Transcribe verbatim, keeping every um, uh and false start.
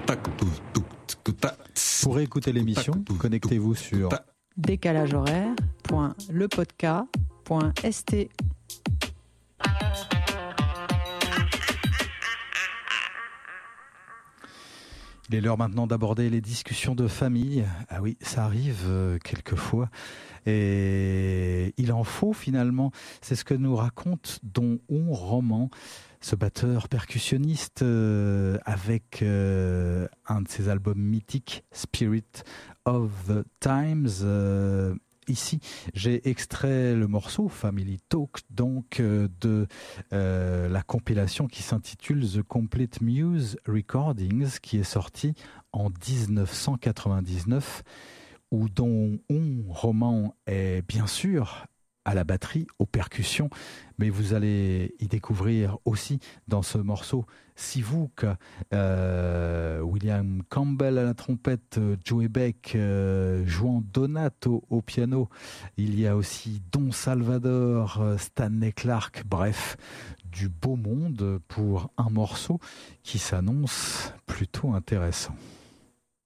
Pour écouter l'émission, connectez-vous sur décalage horaire point le podcast point s t. Il est l'heure maintenant d'aborder les discussions de famille. Ah oui, ça arrive euh, quelquefois. Et il en faut finalement. C'est ce que nous raconte Don On Roman, ce batteur percussionniste euh, avec euh, un de ses albums mythiques, Spirit of the Times. Euh, Ici, j'ai extrait le morceau Family Talk, donc euh, de euh, la compilation qui s'intitule The Complete Muse Recordings, qui est sortie en dix-neuf cent quatre-vingt-dix-neuf, où Don On Roman est bien sûr à la batterie, aux percussions, mais vous allez y découvrir aussi dans ce morceau Sivuk, euh, William Campbell à la trompette, Joey Beck euh, jouant Donato au piano, il y a aussi Don Salvador, Stanley Clarke, bref, du beau monde pour un morceau qui s'annonce plutôt intéressant.